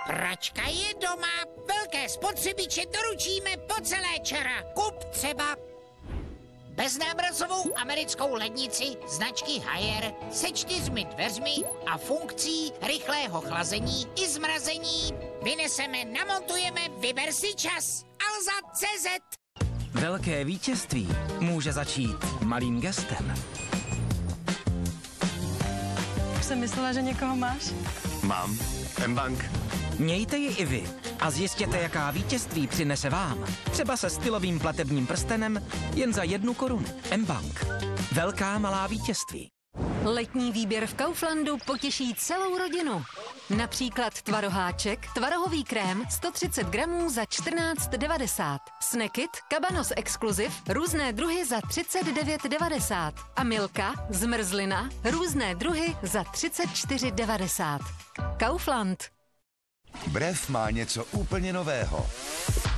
Pračka je doma, velké spotřebiče doručíme po celé ČR. Kup třeba beznámrazovou americkou lednici značky Haier se 4 dveřmi a funkcí rychlého chlazení i zmrazení. Vyneseme, namontujeme, vyber si čas. Alza.cz. Velké vítězství může začít malým gestem. Už jsem myslela, že někoho máš. Mám. mBank. Mějte ji i vy a zjistěte, jaká vítězství přinese vám. Třeba se stylovým platebním prstenem jen za 1 korunu. mBank. Velká malá vítězství. Letní výběr v Kauflandu potěší celou rodinu. Například tvaroháček, tvarohový krém 130 gramů za 14,90. Snackit, Cabanos Exclusive, různé druhy za 39,90. A Milka, zmrzlina, různé druhy za 34,90. Kaufland. Brev má něco úplně nového.